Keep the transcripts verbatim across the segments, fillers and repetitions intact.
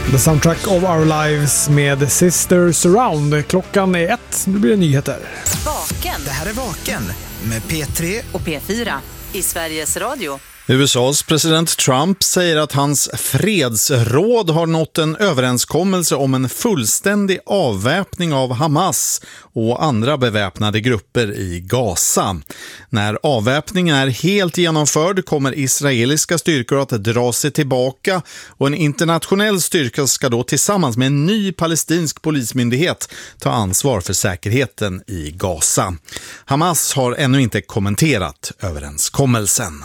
The Soundtrack of Our Lives med Sister Surround. Klockan är ett, nu blir det nyheter. Vaken. Det här är Vaken med P tre och P fyra i Sveriges Radio. U S A:s president Trump säger att hans fredsråd har nått en överenskommelse om en fullständig avväpning av Hamas och andra beväpnade grupper i Gaza. När avväpningen är helt genomförd kommer israeliska styrkor att dra sig tillbaka och en internationell styrka ska då tillsammans med en ny palestinsk polismyndighet ta ansvar för säkerheten i Gaza. Hamas har ännu inte kommenterat överenskommelsen.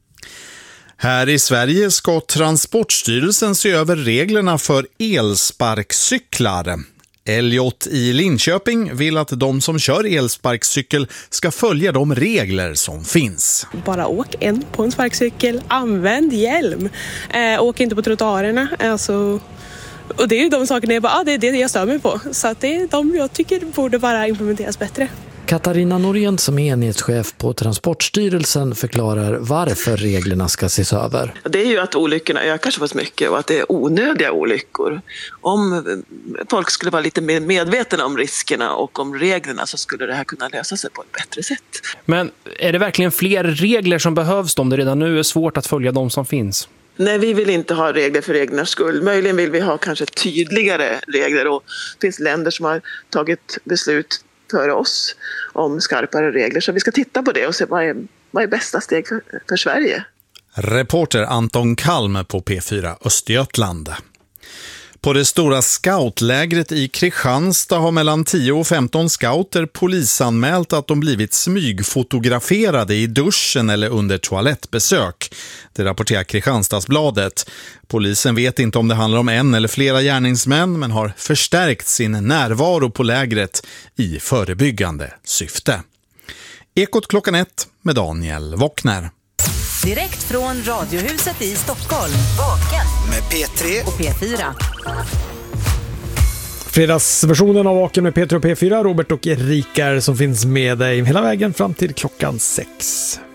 Här i Sverige ska Transportstyrelsen se över reglerna för elsparkcyklar. Elliot i Linköping vill att de som kör elsparkcykel ska följa de regler som finns. Bara åk en på en sparkcykel, använd hjälm, äh, åk inte på trottoarerna. Alltså, och det är ju de sakerna jag, bara, ah, det är det jag stör mig på. Så att det är de jag tycker borde bara implementeras bättre. Katarina Norén som är enhetschef på Transportstyrelsen förklarar varför reglerna ska ses över. Det är ju att olyckorna ökar så pass mycket och att det är onödiga olyckor. Om folk skulle vara lite mer medvetna om riskerna och om reglerna så skulle det här kunna lösa sig på ett bättre sätt. Men är det verkligen fler regler som behövs om det redan nu är svårt att följa de som finns? Nej, vi vill inte ha regler för reglernas skull. Möjligen vill vi ha kanske tydligare regler och det finns länder som har tagit beslut för oss om skarpare regler. Så vi ska titta på det och se vad är, vad är bästa steg för, för Sverige. Reporter Anton Kalm på P fyra Östergötland. På det stora scoutlägret i Kristianstad har mellan tio och femton scouter polisanmält att de blivit smygfotograferade i duschen eller under toalettbesök. Det rapporterar Kristianstadsbladet. Polisen vet inte om det handlar om en eller flera gärningsmän men har förstärkt sin närvaro på lägret i förebyggande syfte. Ekot klockan ett med Daniel Wockner. Direkt från Radiohuset i Stockholm. Vaken med P tre och P fyra. Fredagsversionen av Vaken med P tre och P fyra. Robert och Erika som finns med dig hela vägen fram till klockan sex.